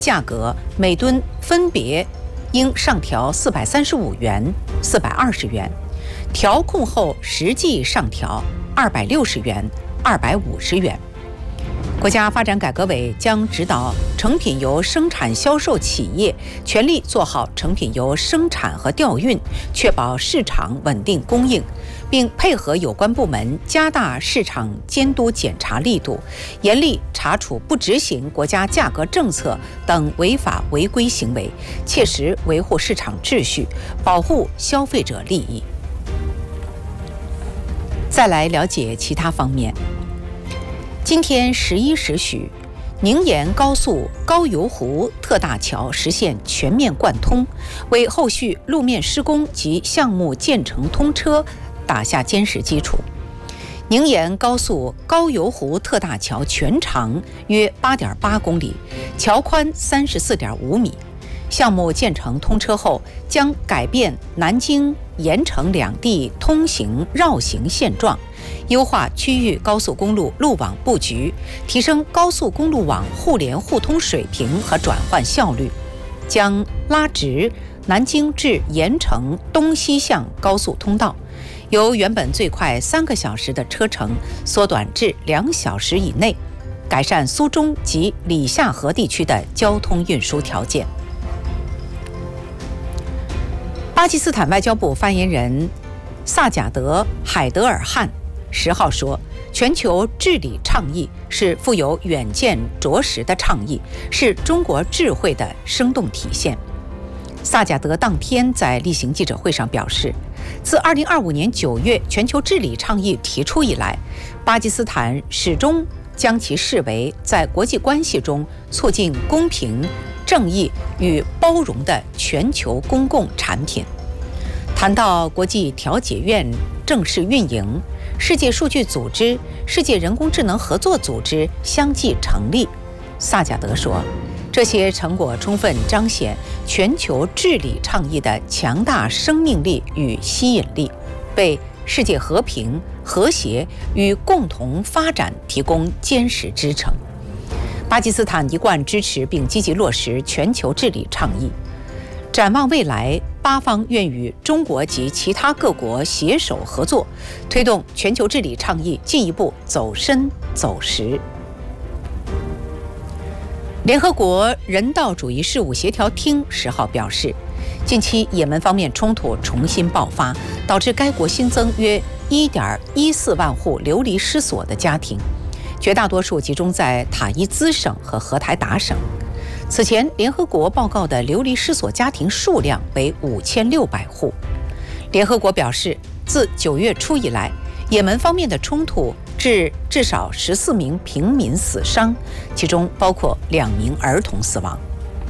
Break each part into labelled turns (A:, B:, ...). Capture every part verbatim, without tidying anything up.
A: 价格每吨分别应上调四百三十五元、四百二十元，调控后实际上调二百六十元、二百五十元。国家发展改革委将指导成品油生产销售企业全力做好成品油生产和调运，确保市场稳定供应，并配合有关部门加大市场监督检查力度，严厉查处不执行国家价格政策等违法违规行为，切实维护市场秩序，保护消费者利益。再来了解其他方面。今天十一时许，宁延高速高邮湖特大桥实现全面贯通，为后续路面施工及项目建成通车打下坚实基础。宁延高速高邮湖特大桥全长约 八点八公里，桥宽 三十四点五米。项目建成通车后，将改变南京、盐城两地通行绕行现状，优化区域高速公路路网布局，提升高速公路网互联互通水平和转换效率，将拉直南京至盐城东西向高速通道，由原本最快三个小时的车程缩短至两小时以内，改善苏中及里夏河地区的交通运输条件。巴基斯坦外交部发言人萨贾德·海德尔汗十号说，全球治理倡议是富有远见卓识的倡议，是中国智慧的生动体现。萨贾德当天在例行记者会上表示，自二零二五年九月全球治理倡议提出以来，巴基斯坦始终将其视为在国际关系中促进公平、正义与包容的全球公共产品。谈到国际调解院正式运营，世界数据组织、世界人工智能合作组织相继成立，萨贾德说，这些成果充分彰显全球治理倡议的强大生命力与吸引力，为世界和平、和谐与共同发展提供坚实支撑。巴基斯坦一贯支持并积极落实全球治理倡议。展望未来，巴方愿与中国及其他各国携手合作，推动全球治理倡议进一步走深走实。联合国人道主义事务协调厅十号表示，近期也门方面冲突重新爆发，导致该国新增约 一点一四万户流离失所的家庭，绝大多数集中在塔伊兹省和荷台达省。此前，联合国报告的流离失所家庭数量为五千六百户。联合国表示，自九月初以来，也门方面的冲突致至少十四名平民死伤，其中包括两名儿童死亡。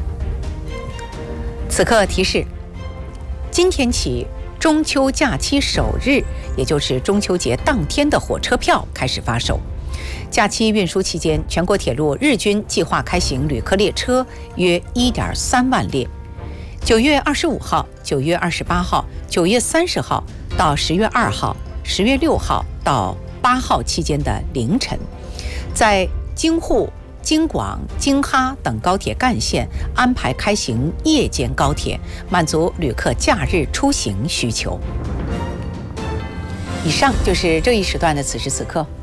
A: 此刻提示：今天起，中秋假期首日，也就是中秋节当天的火车票开始发售。假期运输期间，全国铁路日均计划开行旅客列车约 一点三万列。九月二十五号、九月二十八号、九月三十号到十月二号、十月六号到八号期间的凌晨，在京沪、京广、京哈等高铁干线安排开行夜间高铁，满足旅客假日出行需求。以上就是这一时段的此时此刻。